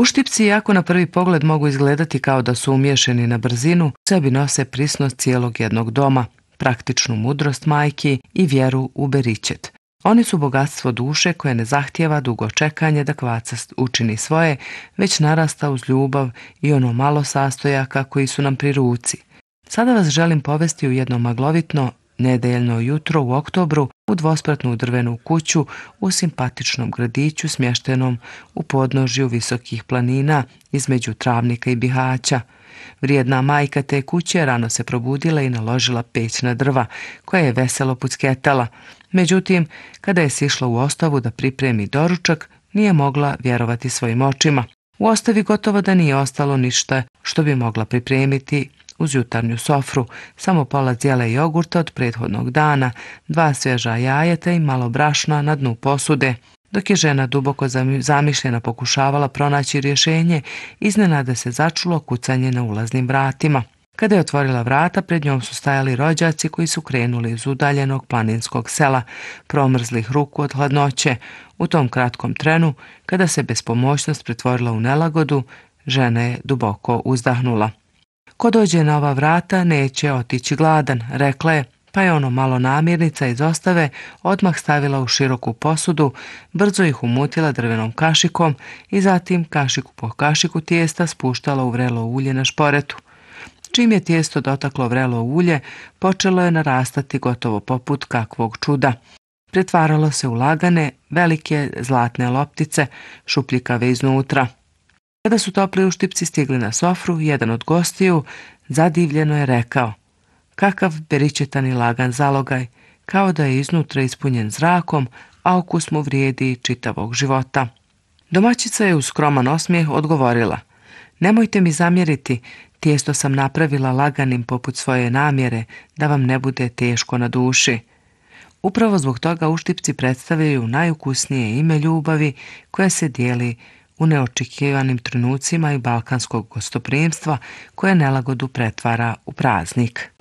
Uštipci, iako na prvi pogled mogu izgledati kao da su umješani na brzinu, u sebi nose prisnost cijelog jednog doma, praktičnu mudrost majki i vjeru u beričet. Oni su bogatstvo duše koje ne zahtijeva dugo čekanje da kvaca učini svoje, već narasta uz ljubav i ono malo sastojaka koji su nam pri ruci. Sada vas želim povesti u jedno maglovitno nedeljno jutro u oktobru u dvospratnu drvenu kuću u simpatičnom gradiću smještenom u podnožju visokih planina između Travnika i Bihaća. Vrijedna majka te kuće rano se probudila i naložila peć na drva, koja je veselo pucketala. Međutim, kada je sišla u ostavu da pripremi doručak, nije mogla vjerovati svojim očima. U ostavi gotovo da nije ostalo ništa što bi mogla pripremiti uz jutarnju sofru, samo pola zijele jogurta od prethodnog dana, 2 svježa jajeta i malo brašna na dnu posude. Dok je žena duboko zamišljena pokušavala pronaći rješenje, iznenada se začulo kucanje na ulaznim vratima. Kada je otvorila vrata, pred njom su stajali rođaci koji su krenuli iz udaljenog planinskog sela, promrzlih ruku od hladnoće. U tom kratkom trenu, kada se bespomoćnost pretvorila u nelagodu, žena je duboko uzdahnula. Ko dođe na ova vrata neće otići gladan, rekla je, pa je ono malo namirnica iz ostave odmah stavila u široku posudu, brzo ih umutila drvenom kašikom i zatim kašiku po kašiku tijesta spuštala u vrelo ulje na šporetu. Čim je tijesto dotaklo vrelo ulje, počelo je narastati gotovo poput kakvog čuda. Pretvaralo se u lagane, velike zlatne loptice, šupljikave iznutra. Kada su topli uštipci stigli na sofru, jedan od gostiju zadivljeno je rekao: kakav beričetan i lagan zalogaj, kao da je iznutra ispunjen zrakom, a okus mu vrijedi čitavog života. Domaćica je uz skroman osmijeh odgovorila: nemojte mi zamjeriti, tijesto sam napravila laganim poput svoje namjere, da vam ne bude teško na duši. Upravo zbog toga uštipci predstavljaju najukusnije ime ljubavi koja se dijeli u neočekivanim trenucima i balkanskog gostoprimstva koje nelagodu pretvara u praznik.